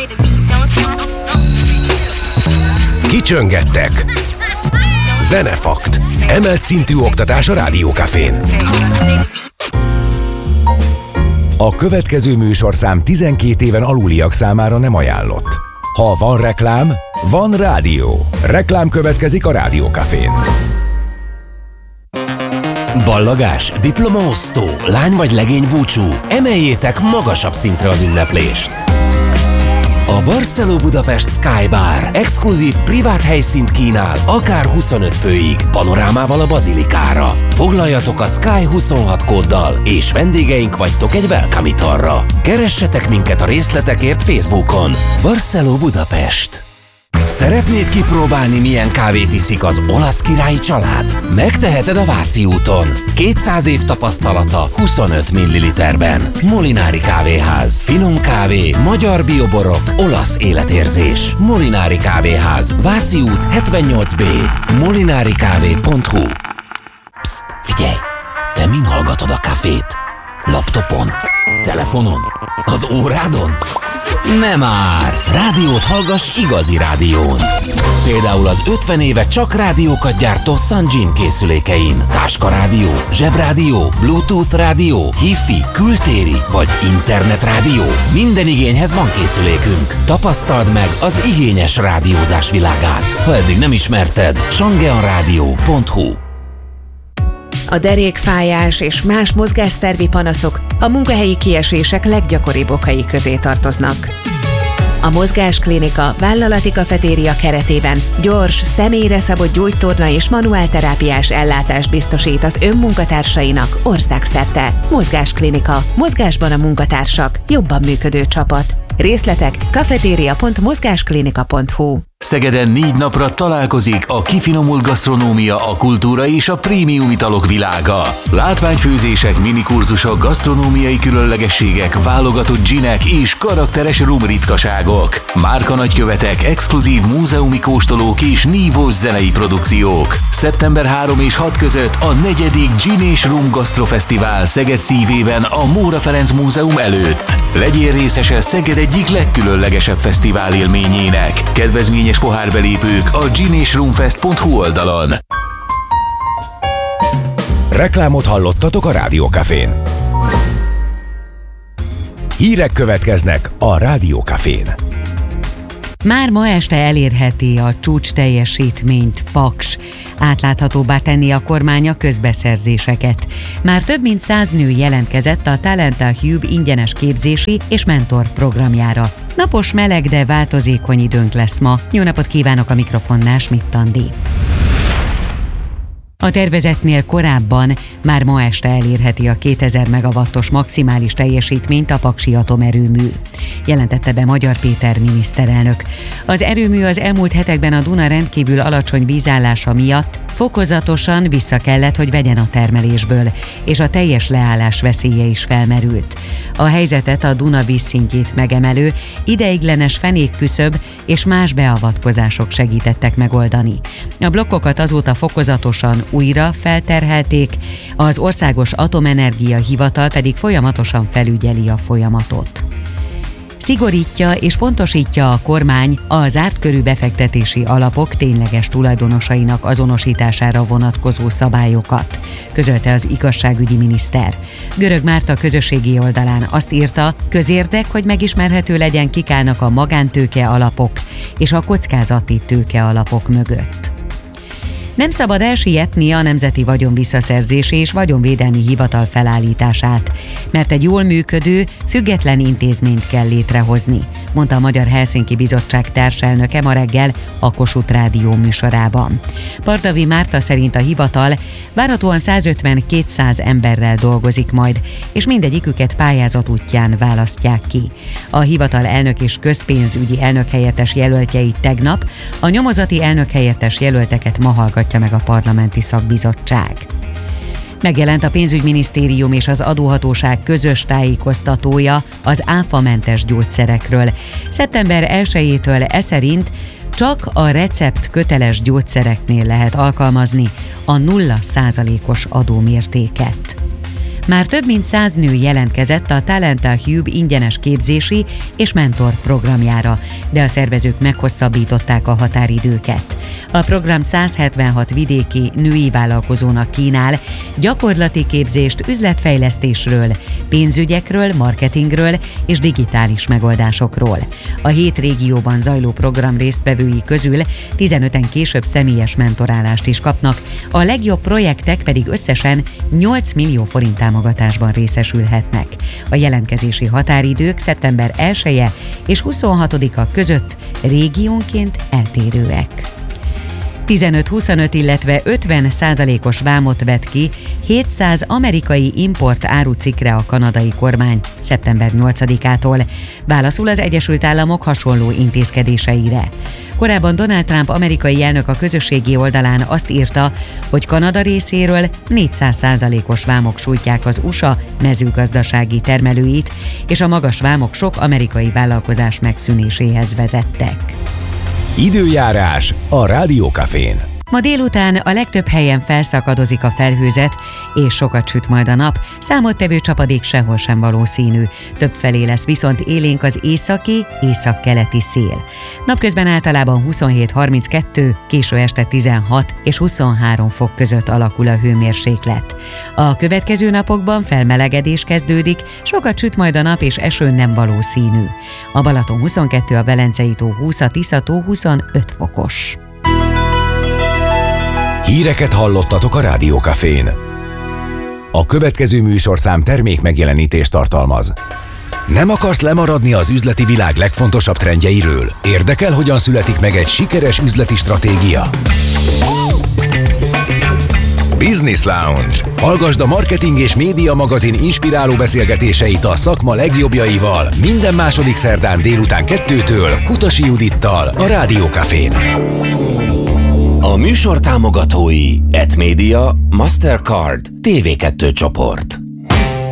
Kicsöngettek. Zenefakt. Emelt szintű oktatás a Rádiókafén. A következő műsorszám 12 éven aluliak számára nem ajánlott. Ha van reklám, van rádió. Reklám következik a Rádiókafén. Ballagás, diplomaosztó, lány vagy legény búcsú. Emeljétek magasabb szintre az ünneplést. A Barceló Budapest Sky Bar exkluzív privát helyszínt kínál, akár 25 főig, panorámával a bazilikára. Foglaljatok a Sky 26 kóddal, és vendégeink vagytok egy welcome italra. Keressetek minket a részletekért Facebookon. Barceló Budapest. Szeretnéd kipróbálni, milyen kávét iszik az olasz királyi család? Megteheted a Váci úton. 200 év tapasztalata 25 ml-ben. Molinári kávéház. Finom kávé, magyar bioborok, olasz életérzés. Molinári kávéház. Váci út 78B. molinarikávé.hu. Psst, figyelj! Te min hallgatod a kafét? Laptopon? Telefonon? Az órádon? Nem már! Rádiót hallgass igazi rádión! Például az 50 éve csak rádiókat gyártó Sanjin készülékein. Táskarádió, zsebrádió, Bluetooth rádió, Hi-Fi, kültéri vagy internetrádió. Minden igényhez van készülékünk. Tapasztald meg az igényes rádiózás világát. Ha eddig nem ismerted, shangeanradio.hu. A derékfájás és más mozgásszervi panaszok a munkahelyi kiesések leggyakoribb okai közé tartoznak. A Mozgásklinika vállalati kafetéria keretében gyors, személyre szabott gyógytorna és manuálterápiás ellátást biztosít az önmunkatársainak országszerte. Mozgásklinika. Mozgásban a munkatársak. Jobban működő csapat. Részletek kafeteria.mozgásklinika.hu. Szegeden 4 napra találkozik a kifinomult gasztronómia, a kultúra és a prémium italok világa. Látványfőzések, minikurzusok, gasztronómiai különlegességek, válogatott ginek és karakteres rum ritkaságok. Márka nagykövetek, exkluzív múzeumi kóstolók és nívós zenei produkciók. Szeptember 3 és 6 között a 4. Gin és Rum Gasztrofesztivál Szeged szívében a Móra Ferenc Múzeum előtt. Legyél részese Szeged egyik legkülönlegesebb fesztivál élményének. Kedvezményes pohárbelépők a ginesrumfest.hu oldalon. Reklámot hallottatok a Rádiókafén. Hírek következnek a Rádiókafén. Már ma este elérheti a csúcs teljesítményt Paks. Átláthatóbbá tenni a kormány a közbeszerzéseket. Már több mint 100 nő jelentkezett a Talenta Hub ingyenes képzési és mentor programjára. Napos, meleg, de változékony időnk lesz ma. Jó napot kívánok, a mikrofonnál Schmidt Andi. A tervezetnél korábban már ma este elérheti a 2000 megawattos maximális teljesítményt a paksi atomerőmű, jelentette be Magyar Péter miniszterelnök. Az erőmű az elmúlt hetekben a Duna rendkívül alacsony vízállása miatt fokozatosan vissza kellett, hogy vegyen a termelésből, és a teljes leállás veszélye is felmerült. A helyzetet a Duna vízszintjét megemelő, ideiglenes fenékküszöb és más beavatkozások segítettek megoldani. A blokkokat azóta fokozatosan újra felterhelték, az Országos Atomenergia Hivatal pedig folyamatosan felügyeli a folyamatot. Szigorítja és pontosítja a kormány a zárt körű befektetési alapok tényleges tulajdonosainak azonosítására vonatkozó szabályokat, közölte az igazságügyi miniszter. Görög Márta közösségi oldalán azt írta, közérdek, hogy megismerhető legyen, kik állnak a magántőke alapok és a kockázati tőke alapok mögött. Nem szabad elsietni a Nemzeti Vagyonvisszaszerzési és Vagyonvédelmi Hivatal felállítását, mert egy jól működő, független intézményt kell létrehozni, mondta a Magyar Helsinki Bizottság társelnöke ma reggel a Kossuth Rádió műsorában. Pardavi Márta szerint a hivatal várhatóan 150-200 emberrel dolgozik majd, és mindegyiküket pályázat útján választják ki. A hivatal elnök és közpénzügyi elnökhelyettes jelöltjeit tegnap, a nyomozati elnökhelyettes jelölteket ma hallgatják meg a parlamenti szakbizottság. Megjelent a pénzügyminisztérium és az adóhatóság közös tájékoztatója az áfamentes gyógyszerekről. Szeptember 1-től szerint csak a recept köteles gyógyszereknél lehet alkalmazni a 0%-os adómértéket. Már több mint 100 nő jelentkezett a Talenta Hub ingyenes képzési és mentor programjára, de a szervezők meghosszabbították a határidőket. A program 176 vidéki női vállalkozónak kínál gyakorlati képzést üzletfejlesztésről, pénzügyekről, marketingről és digitális megoldásokról. A 7 régióban zajló program résztvevői közül 15-en később személyes mentorálást is kapnak, a legjobb projektek pedig összesen 8 millió forint támogatásban részesülhetnek. A jelentkezési határidők szeptember 1-e és 26-a között régiónként eltérőek. 15-25, illetve 50%-os vámot vett ki 700 amerikai import árucikkre a kanadai kormány szeptember 8-ától. Válaszul az Egyesült Államok hasonló intézkedéseire. Korábban Donald Trump amerikai elnök a közösségi oldalán azt írta, hogy Kanada részéről 400%-os vámok sújtják az USA mezőgazdasági termelőit, és a magas vámok sok amerikai vállalkozás megszűnéséhez vezettek. Időjárás a Rádiókafén. Ma délután a legtöbb helyen felszakadozik a felhőzet, és sokat süt majd a nap, számottevő csapadék sehol sem valószínű. Többfelé lesz viszont élénk az északi, északkeleti szél. Napközben általában 27-32, késő este 16 és 23 fok között alakul a hőmérséklet. A következő napokban felmelegedés kezdődik, sokat süt majd a nap és eső nem valószínű. A Balaton 22, a Velencei-tó 20, a Tisza-tó 25 fokos. Híreket hallottatok a Rádiókafén. A következő műsorszám termék megjelenítést tartalmaz. Nem akarsz lemaradni az üzleti világ legfontosabb trendjeiről? Érdekel, hogyan születik meg egy sikeres üzleti stratégia? Business Lounge. Hallgasd a Marketing és Média magazin inspiráló beszélgetéseit a szakma legjobbjaival minden második szerdán délután 2-től Kutasi Judittal a Rádiókafén. A műsor támogatói: Etmedia, Mastercard, TV2 csoport.